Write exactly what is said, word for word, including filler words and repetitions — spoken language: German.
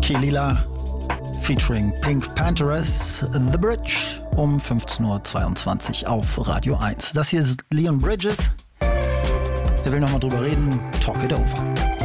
Keelila featuring Pink Panthers, The Bridge um fünfzehn Uhr zweiundzwanzig auf Radio eins. Das hier ist Leon Bridges. Der will nochmal drüber reden. Talk it over.